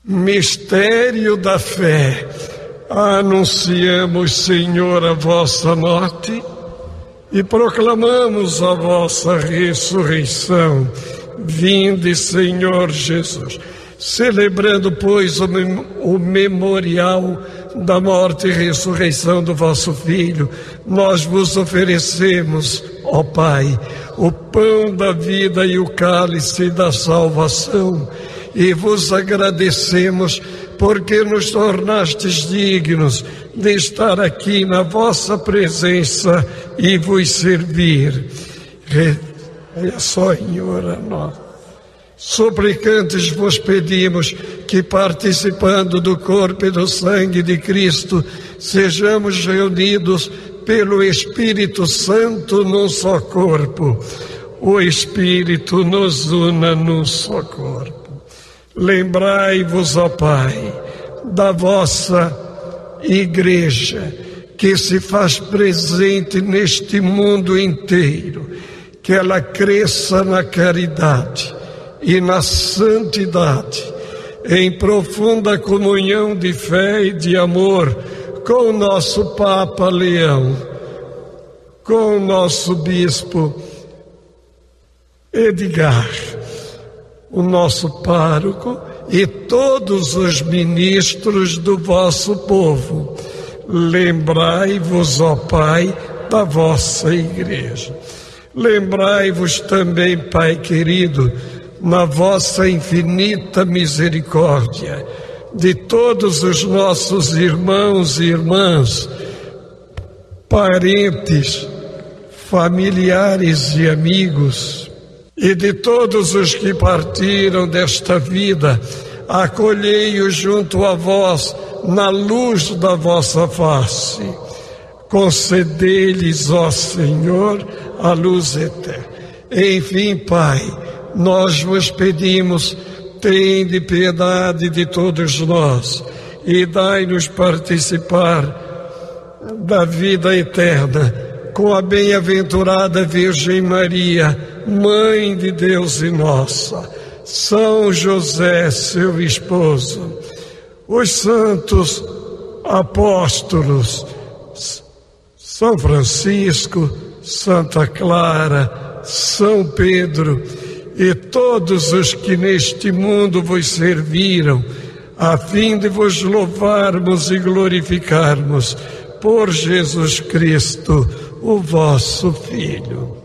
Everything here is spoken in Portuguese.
Mistério da fé. Anunciamos, Senhor, a vossa morte e proclamamos a vossa ressurreição. Vinde, Senhor Jesus. Celebrando, pois, o memorial da morte e ressurreição do vosso Filho, nós vos oferecemos, ó Pai, o pão da vida e o cálice da salvação, e vos agradecemos porque nos tornastes dignos de estar aqui na vossa presença e vos servir. Olha só, Senhor, a nós. Suplicantes vos pedimos que, participando do corpo e do sangue de Cristo, sejamos reunidos pelo Espírito Santo num só corpo. O Espírito nos una num só corpo. Lembrai-vos, ó Pai, da vossa Igreja, que se faz presente neste mundo inteiro, que ela cresça na caridade e na santidade, em profunda comunhão de fé e de amor com o nosso Papa Leão, com o nosso Bispo Edgar, o nosso pároco e todos os ministros do vosso povo. Lembrai-vos, ó Pai, da vossa Igreja. Lembrai-vos também, Pai querido, na vossa infinita misericórdia, de todos os nossos irmãos e irmãs, parentes, familiares e amigos, e de todos os que partiram desta vida. Acolhei-os junto a vós na luz da vossa face. Concedei-lhes, ó Senhor, a luz eterna. Enfim, Pai, nós vos pedimos, tende piedade de todos nós e dai-nos participar da vida eterna com a bem-aventurada Virgem Maria, Mãe de Deus e nossa, São José, seu esposo, os santos apóstolos, São Francisco, Santa Clara, São Pedro e todos os que neste mundo vos serviram, a fim de vos louvarmos e glorificarmos por Jesus Cristo, o vosso Filho.